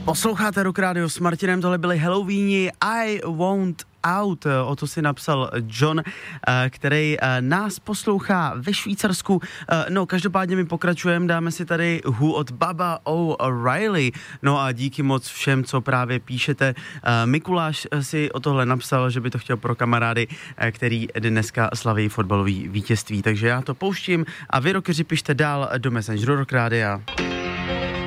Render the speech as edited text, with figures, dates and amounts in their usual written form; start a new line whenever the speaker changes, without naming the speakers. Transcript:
Posloucháte Rock Radio s Martinem, tohle byli Halloweeni I Want Out, o to si napsal John, který nás poslouchá ve Švýcarsku. No, každopádně my pokračujeme, dáme si tady Who od Baba O'Reilly. No a díky moc všem, co právě píšete. Mikuláš si o tohle napsal, že by to chtěl pro kamarády, který dneska slaví fotbalový vítězství. Takže já to pouštím a vy, rockeři, pište dál do Messengeru Rock Radia.